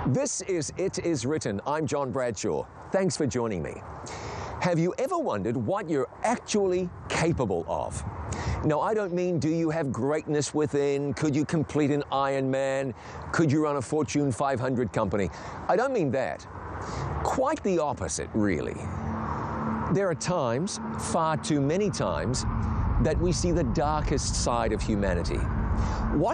This is It Is Written. I'm John Bradshaw. Thanks for joining me. Have you ever wondered what you're actually capable of? Now, I don't mean do you have greatness within? Could you complete an Ironman? Could you run a Fortune 500 company? I don't mean that. Quite the opposite, really. There are times, far too many times, that we see the darkest side of humanity. What